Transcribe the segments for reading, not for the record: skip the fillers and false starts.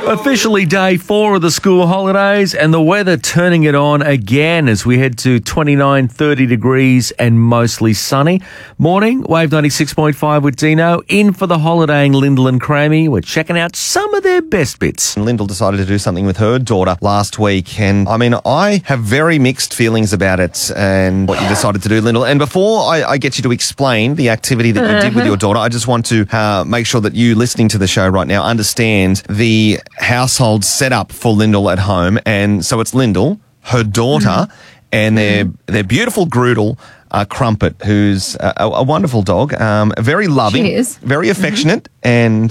Officially day 4 of the school holidays and the weather turning it on again as we head to 29, 30 degrees and mostly sunny. Morning, Wave 96.5 with Dino. In for the holidaying Lyndall and Crammy. We're checking out some of their best bits. Lyndall decided to do something with her daughter last week, and I have very mixed feelings about it and what you decided to do, Lyndall. And before I get you to explain the activity that you did with your daughter, I just want to make sure that you listening to the show right now understand the household setup for Lyndall at home. And so it's Lyndall, her daughter, and their beautiful Groodle, Crumpet, who's a wonderful dog, very loving, She is. very affectionate, and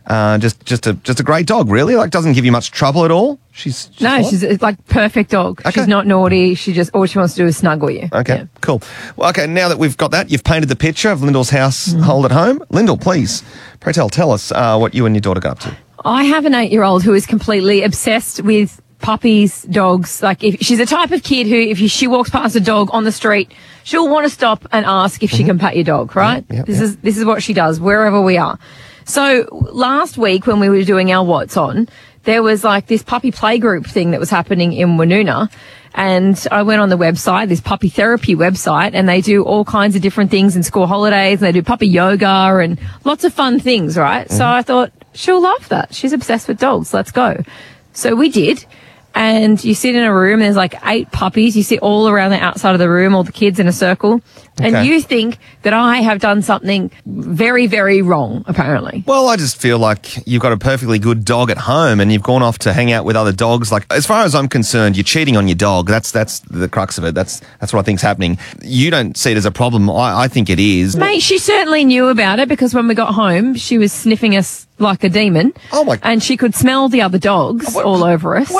just a great dog. Really, doesn't give you much trouble at all. She's like perfect dog. Okay. She's not naughty. All she wants to do is snuggle you. Okay, Yeah. cool. Well, okay, now that we've got that, you've painted the picture of Lyndall's household at home. Lyndall, please, pray tell us what you and your daughter got up to. I have an 8-year-old who is completely obsessed with puppies, dogs. Like, if she's the type of kid who, if she walks past a dog on the street, she'll want to stop and ask if she can pat your dog, right? This is what she does wherever we are. So last week when we were doing our What's On, there was like this puppy playgroup thing that was happening in Woonona. And I went on the website, this puppy therapy website, and they do all kinds of different things in school holidays. And they do puppy yoga and lots of fun things, right? So I thought, she'll love that. She's obsessed with dogs. Let's go. So we did. And you sit in a room, there's like 8 puppies. You sit all around the outside of the room, all the kids in a circle. Okay. And you think that I have done something very, very wrong, apparently. Well, I just feel like you've got a perfectly good dog at home and you've gone off to hang out with other dogs. Like, as far as I'm concerned, you're cheating on your dog. That's the crux of it. That's what I think's happening. You don't see it as a problem. I think it is. Mate, she certainly knew about it because when we got home, she was sniffing us like a demon. Oh, my... And she could smell the other dogs all over us.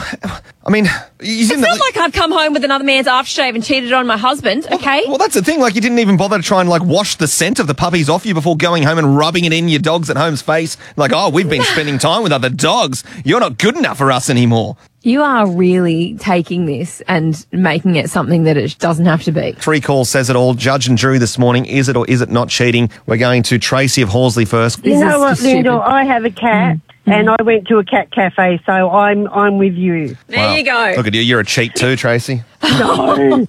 I mean... It's not like I've come home with another man's aftershave and cheated on my husband, okay? Well, that's the thing. Like, you didn't even bother to try and, wash the scent of the puppies off you before going home and rubbing it in your dog's at home's face. Like, oh, we've been spending time with other dogs. You're not good enough for us anymore. You are really taking this and making it something that it doesn't have to be. 3 calls says it all. Judge and jury this morning. Is it or is it not cheating? We're going to Tracy of Horsley first. You know what, Lyndall? I have a cat. And I went to a cat cafe, so I'm with you. There you go. Look at you. You're a cheat too, Tracy. No,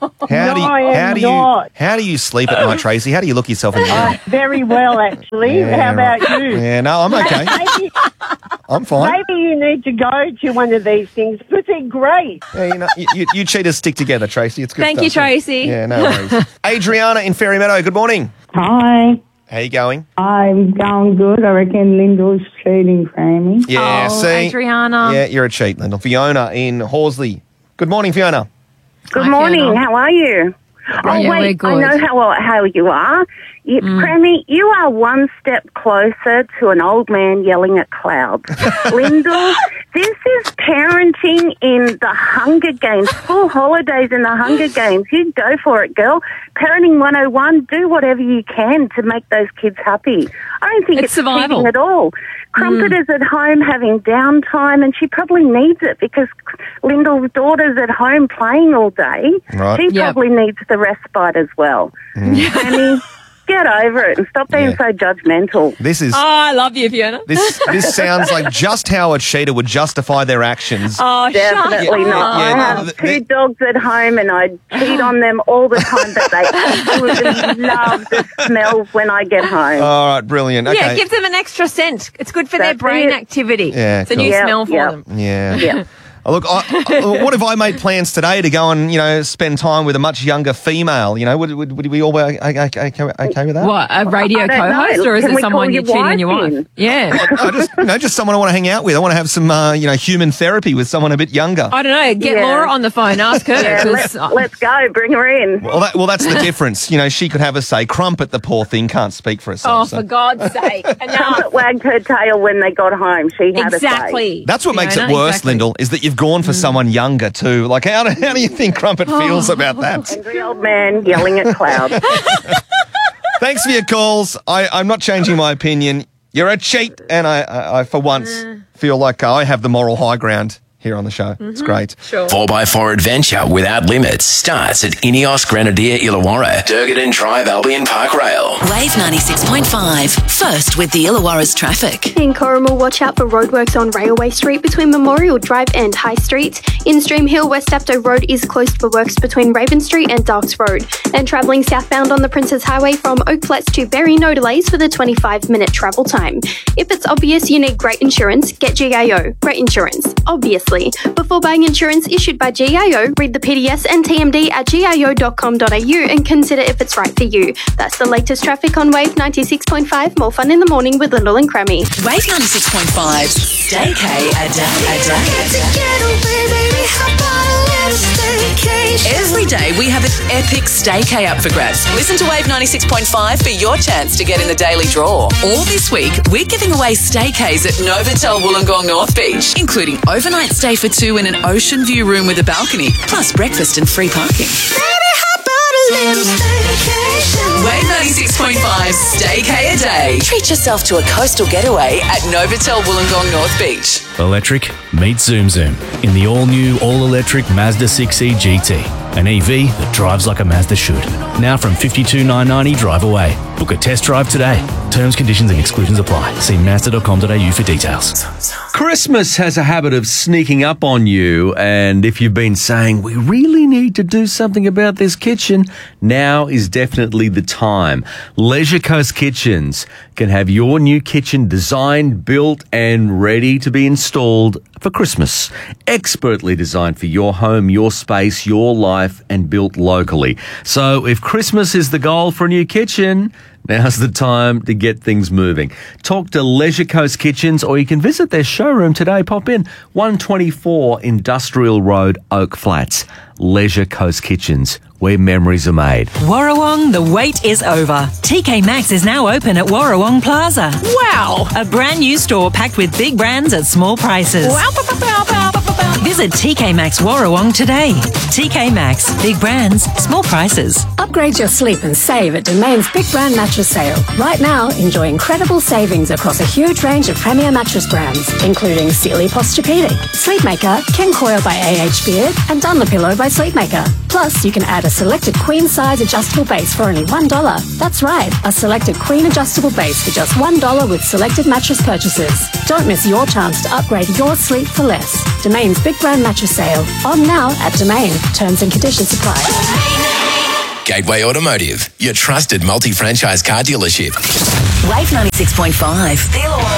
How do you sleep at night, Tracy? How do you look yourself in the mirror? very well, actually. Yeah, How about you? Yeah, no, I'm okay. I'm fine. Maybe you need to go to one of these things because they're great. Yeah, you cheaters stick together, Tracy. It's good Thank stuff. you, Tracy. Yeah, no worries. Adriana in Fairy Meadow, good morning. Hi, How you going? I'm going good. I reckon Lyndall's cheating, Crammy. Yeah, Oh, see? Adriana. Yeah, you're a cheat, Lyndall. Fiona in Horsley. Good morning, Fiona. Good Hi, morning. Fiona. How are you? Yeah, we're wait, good. I know how you are. Crammy, you are one step closer to an old man yelling at clouds. Lyndall, this is parenting in the Hunger Games, school holidays in the Hunger Games. You go for it, girl. Parenting 101, do whatever you can to make those kids happy. I don't think it's survival. cheating at all. Crumpet is at home having downtime, and she probably needs it because Lyndall's daughter's at home playing all day. Right. She Yep. probably needs the respite as well. Annie, get over it and stop being so judgmental. This is... Oh, I love you, Fiona. This sounds like just how a cheater would justify their actions. Oh, Definitely shut not. up. I have 2 dogs at home and I cheat on them all the time, but they absolutely love the smells when I get home. All right, brilliant. Okay. Yeah, give them an extra scent. It's good for their That's brain it. activity. Yeah, it's a cool. new Yep, smell for yep. them. Yeah. Yeah. Look, what if I made plans today to go and, spend time with a much younger female? Would we all be okay with that? What, a radio I don't know. co-host, or is Can it we call someone you're your cheating on your wife wife? in? Yeah. Just someone I want to hang out with. I want to have some, human therapy with someone a bit younger. I don't know. Get Yeah. Laura on the phone. Ask her. Yeah, 'cause, let's go. Bring her in. Well, that's the difference. She could have a say. Crumpet, the poor thing, can't speak for herself. oh, so. for God's sake. Enough. Trumpet wagged her tail when they got home. She had a say. Exactly. That's what makes it Fiona, worse, exactly. Lyndall, is that you've gone for someone younger too. Like, how do you think Crumpet feels about that? Angry old man yelling at clouds. Thanks for your calls. I'm not changing my opinion. You're a cheat, and I for once, feel like I have the moral high ground here on the show. It's great. Sure. 4x4 adventure without limits starts at Ineos Grenadier Illawarra, Durgadon Drive, Albion Park Rail. Wave 96.5. First with the Illawarra's traffic. In Corrimal, watch out for roadworks on Railway Street between Memorial Drive and High Street. In Stream Hill, West Apto Road is closed for works between Raven Street and Darks Road. And travelling southbound on the Princes Highway from Oak Flats to Berry, no delays for the 25-minute travel time. If it's obvious you need great insurance, get GIO. Great insurance. Obviously. Before buying insurance issued by GIO, read the PDS and TMD at gio.com.au and consider if it's right for you. That's the latest traffic on Wave 96.5. More fun in the morning with Lyndall and Cremmy. Wave 96.5. Stay K a day. Every day we have an epic staycay up for grabs. Listen to Wave 96.5 for your chance to get in the daily draw. All this week, we're giving away staycays at Novotel Wollongong North Beach, including overnight stay for two in an ocean view room with a balcony, plus breakfast and free parking. Wave 96.5 staycay a day. Treat yourself to a coastal getaway at Novotel Wollongong North Beach. Electric, meet Zoom Zoom in the all-new, all-electric Mazda 6e GT. An EV that drives like a Mazda should. Now from $52,990 drive away. Book a test drive today. Terms, conditions and exclusions apply. See Mazda.com.au for details. Christmas has a habit of sneaking up on you, and if you've been saying, we really need to do something about this kitchen, now is definitely the time. Leisure Coast Kitchens can have your new kitchen designed, built and ready to be installed for Christmas. Expertly designed for your home, your space, your life, and built locally. So if Christmas is the goal for a new kitchen, now's the time to get things moving. Talk to Leisure Coast Kitchens, or you can visit their showroom today. Pop in 124 Industrial Road, Oak Flats. Leisure Coast Kitchens, where memories are made. Warrawong, the wait is over. TK Maxx is now open at Warrawong Plaza. Wow! A brand new store packed with big brands at small prices. Wow. Visit TK Maxx Warrawong today. TK Maxx, big brands, small prices. Upgrade your sleep and save at Domain's Big Brand Mattress Sale. Right now, enjoy incredible savings across a huge range of premier mattress brands, including Sealy Posturepedic, Sleepmaker, Ken Coil by AH Beard, and Dunlopillow by Sleepmaker. Plus, you can add a selected queen-size adjustable base for only $1. That's right, a selected queen adjustable base for just $1 with selected mattress purchases. Don't miss your chance to upgrade your sleep for less. Domain's Big Brand Mattress Sale. On now at Domain. Terms and conditions apply. Gateway Automotive, your trusted multi-franchise car dealership. Wave 96.5. The Illawarra